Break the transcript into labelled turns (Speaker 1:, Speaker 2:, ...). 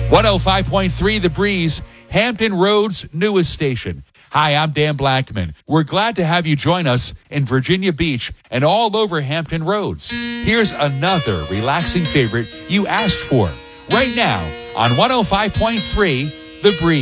Speaker 1: 105.3 The Breeze, Hampton Roads' newest station. Hi, I'm Dan Blackman. We're glad to have you join us in Virginia Beach and all over Hampton Roads. Here's another relaxing favorite you asked for right now on 105.3 The Breeze.